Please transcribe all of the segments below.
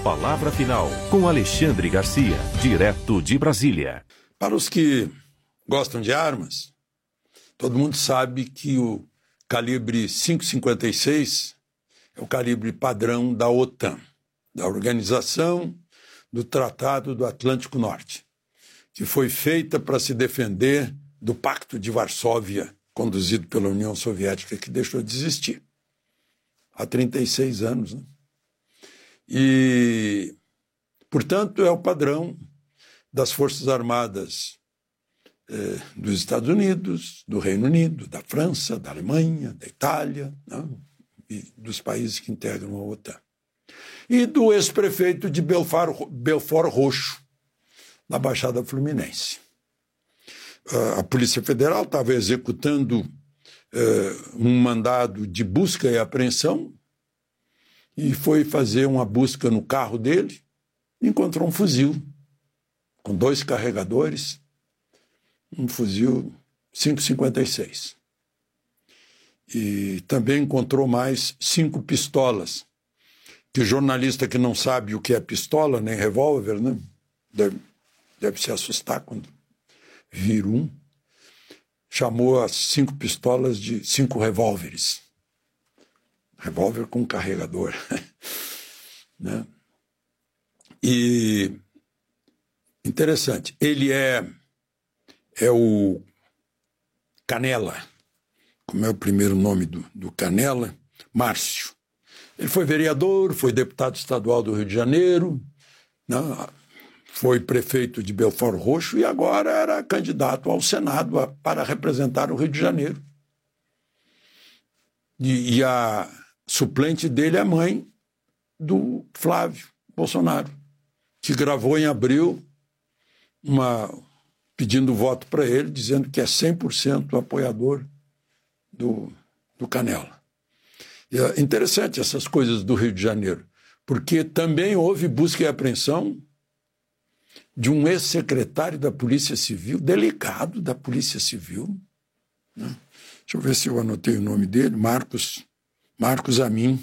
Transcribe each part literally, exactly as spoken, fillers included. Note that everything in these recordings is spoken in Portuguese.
palavra final com Alexandre Garcia, direto de Brasília. Para os que gostam de armas, todo mundo sabe que o calibre cinco cinquenta e seis é o calibre padrão da OTAN, da Organização do Tratado do Atlântico Norte, que foi feita para se defender do Pacto de Varsóvia, conduzido pela União Soviética, que deixou de existir há trinta e seis anos. Né? E, portanto, é o padrão das Forças Armadas eh, dos Estados Unidos, do Reino Unido, da França, da Alemanha, da Itália, né? E dos países que integram a OTAN. E do ex-prefeito de Belfort, Belfort Roxo, na Baixada Fluminense. A Polícia Federal estava executando uh, um mandado de busca e apreensão e foi fazer uma busca no carro dele e encontrou um fuzil com dois carregadores, um fuzil cinco cinquenta e seis. E também encontrou mais cinco pistolas, que jornalista que não sabe o que é pistola, nem revólver, né? deve, deve se assustar quando vir um, chamou as cinco pistolas de cinco revólveres. Revólver com carregador. Né? E interessante, ele é, é o Canela, como é o primeiro nome do, do Canela, Márcio. Ele foi vereador, foi deputado estadual do Rio de Janeiro, né? Foi prefeito de Belfort Roxo e agora era candidato ao Senado a, para representar o Rio de Janeiro. E, e a suplente dele é a mãe do Flávio Bolsonaro, que gravou em abril uma, pedindo voto para ele, dizendo que é cem por cento apoiador do, do Canela. E é interessante essas coisas do Rio de Janeiro, porque também houve busca e apreensão de um ex-secretário da Polícia Civil, delegado da Polícia Civil, né? Deixa eu ver se eu anotei o nome dele, Marcos, Marcos Amin,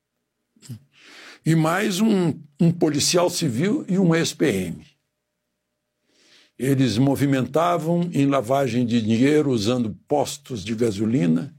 e mais um, um policial civil e um ex-P M. Eles movimentavam em lavagem de dinheiro usando postos de gasolina.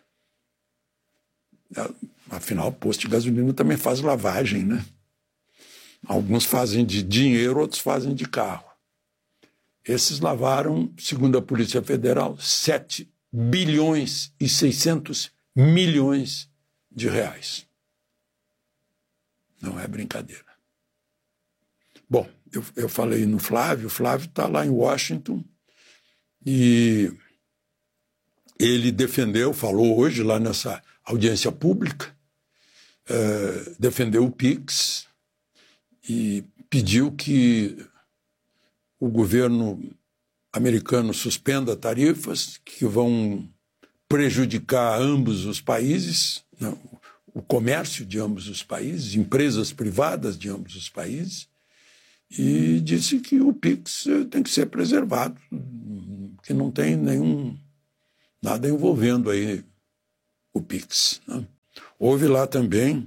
Afinal, posto de gasolina também faz lavagem, né? Alguns fazem de dinheiro, outros fazem de carro. Esses lavaram, segundo a Polícia Federal, sete bilhões e seiscentos milhões de reais. Não é brincadeira. Bom, eu, eu falei no Flávio, o Flávio está lá em Washington e ele defendeu, falou hoje lá nessa audiência pública, uh, defendeu o Pix e pediu que o governo americano suspenda tarifas que vão prejudicar ambos os países, né, o comércio de ambos os países, empresas privadas de ambos os países, e disse que o Pix tem que ser preservado, que não tem nenhum nada envolvendo aí o Pix. Né? Houve lá também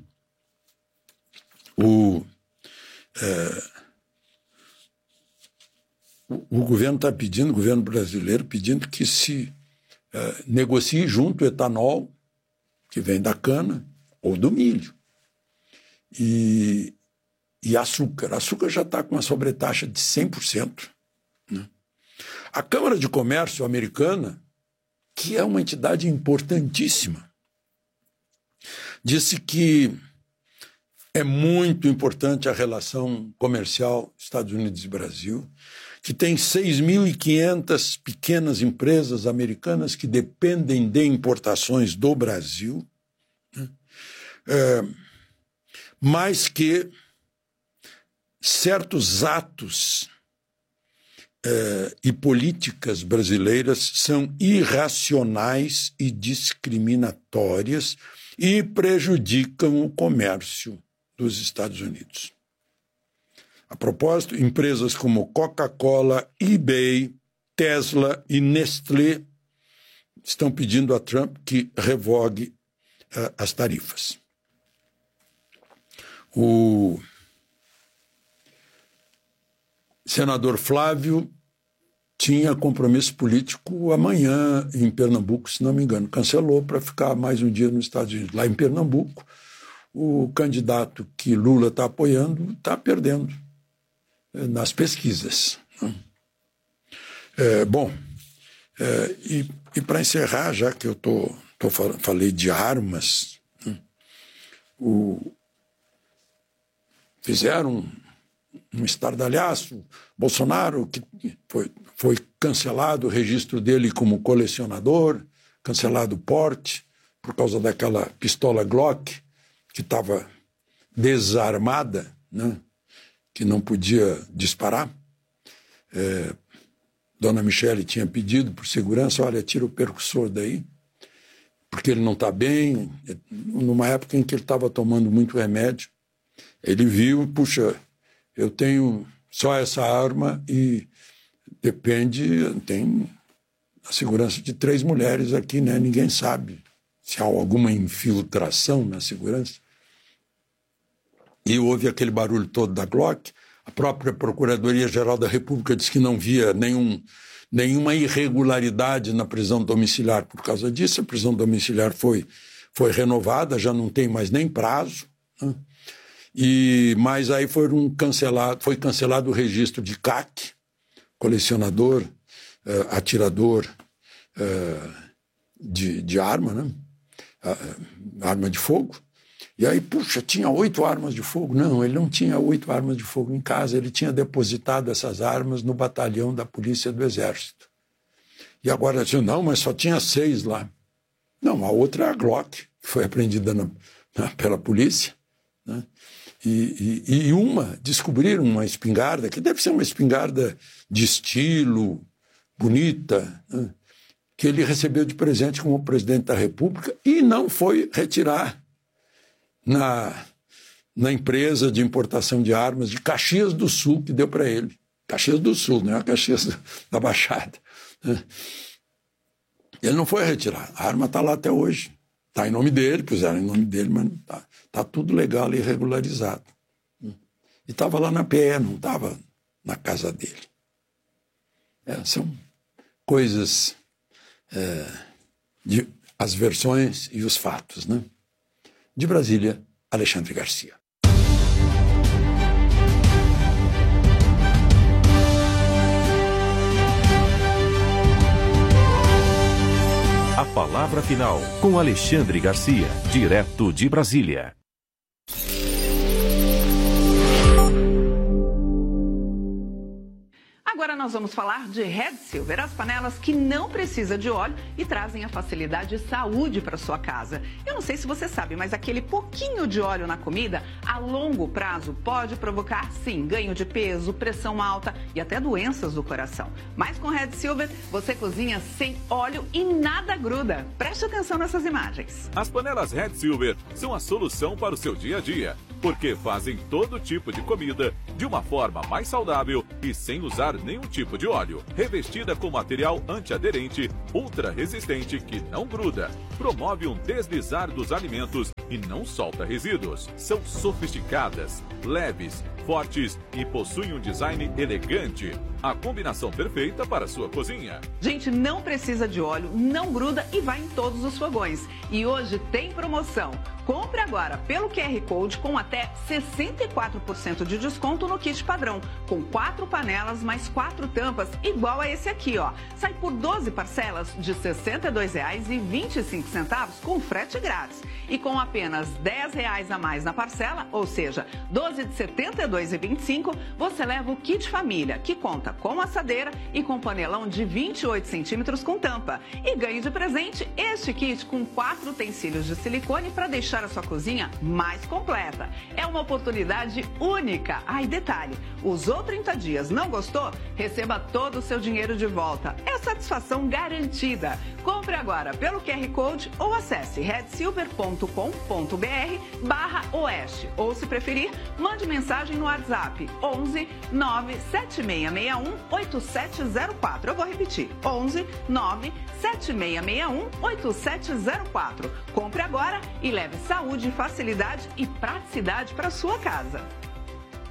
o É, o, o governo está pedindo, o governo brasileiro pedindo que se é, negocie junto o etanol, que vem da cana, ou do milho, e, e açúcar. Açúcar já está com uma sobretaxa de cem por cento. Né? A Câmara de Comércio americana, que é uma entidade importantíssima, disse que é muito importante a relação comercial Estados Unidos e Brasil, que tem seis mil e quinhentas pequenas empresas americanas que dependem de importações do Brasil, né? é, mas que certos atos é, e políticas brasileiras são irracionais e discriminatórias e prejudicam o comércio dos Estados Unidos. A propósito, empresas como Coca-Cola, eBay, Tesla e Nestlé estão pedindo a Trump que revogue uh, as tarifas. O senador Flávio tinha compromisso político amanhã em Pernambuco, se não me engano. Cancelou para ficar mais um dia nos Estados Unidos. Lá em Pernambuco, o candidato que Lula está apoiando está perdendo nas pesquisas. É, bom, é, e, e para encerrar, já que eu tô, tô, falei de armas, né, o, fizeram um estardalhaço. Bolsonaro, que foi, foi cancelado o registro dele como colecionador, cancelado o porte, por causa daquela pistola Glock, que estava desarmada, né, que não podia disparar. É, Dona Michele tinha pedido por segurança, olha, tira o percussor daí, porque ele não está bem. Numa época em que ele estava tomando muito remédio, ele viu, puxa, eu tenho só essa arma e depende, tem a segurança de três mulheres aqui, né? Ninguém sabe se há alguma infiltração na segurança. E houve aquele barulho todo da Glock. A própria Procuradoria-Geral da República disse que não via nenhum, nenhuma irregularidade na prisão domiciliar por causa disso. A prisão domiciliar foi, foi renovada, já não tem mais nem prazo, né? E, mas aí foram cancelado, foi cancelado o registro de C A C, colecionador, uh, atirador uh, de, de arma, né? Uh, arma de fogo. E aí, puxa, tinha oito armas de fogo. Não, ele não tinha oito armas de fogo em casa, ele tinha depositado essas armas no batalhão da Polícia do Exército. E agora, não, mas só tinha seis lá. Não, a outra é a Glock, que foi apreendida na, na, pela polícia, né? E, e, e uma, descobriram uma espingarda, que deve ser uma espingarda de estilo, bonita, né, que ele recebeu de presente como presidente da República e não foi retirar na, na empresa de importação de armas de Caxias do Sul, que deu para ele. Caxias do Sul, não é a Caxias da Baixada. Né? Ele não foi retirar, a arma está lá até hoje. Está em nome dele, puseram em nome dele, mas está tá tudo legal e regularizado. E estava lá na P E, não estava na casa dele. É, são coisas, é, de, as versões e os fatos, né? De Brasília, Alexandre Garcia. A palavra final com Alexandre Garcia, direto de Brasília. Agora nós vamos falar de Red Silver, as panelas que não precisam de óleo e trazem a facilidade e saúde para sua casa. Eu não sei se você sabe, mas aquele pouquinho de óleo na comida, a longo prazo, pode provocar, sim, ganho de peso, pressão alta e até doenças do coração. Mas com Red Silver, você cozinha sem óleo e nada gruda. Preste atenção nessas imagens. As panelas Red Silver são a solução para o seu dia a dia, porque fazem todo tipo de comida de uma forma mais saudável e sem usar nenhum tipo de óleo. Revestida com material antiaderente, ultra resistente que não gruda, promove um deslizar dos alimentos e não solta resíduos. São sofisticadas, leves, fortes e possuem um design elegante. A combinação perfeita para a sua cozinha. Gente, não precisa de óleo, não gruda e vai em todos os fogões. E hoje tem promoção. Compre agora pelo Q R Code com até sessenta e quatro por cento de desconto no kit padrão, com quatro panelas mais quatro tampas, igual a esse aqui, ó. Sai por doze parcelas de sessenta e dois reais e vinte e cinco centavos com frete grátis. E com apenas dez reais a mais na parcela, ou seja, doze de setenta e dois reais e vinte e cinco centavos, você leva o kit família, que conta com assadeira e com panelão de vinte e oito centímetros com tampa. E ganhe de presente este kit com quatro utensílios de silicone para deixar a sua cozinha mais completa. É uma oportunidade única. Ah, e detalhe, usou trinta dias, não gostou? Receba todo o seu dinheiro de volta. É satisfação garantida. Compre agora pelo Q R Code ou acesse redsilver ponto com ponto br barra oeste. Ou, se preferir, mande mensagem no WhatsApp onze nove sete seis seis um oito sete zero quatro. Eu vou repetir, onze nove sete seis seis um oito sete zero quatro. Compre agora e leve saúde, facilidade e praticidade para sua casa.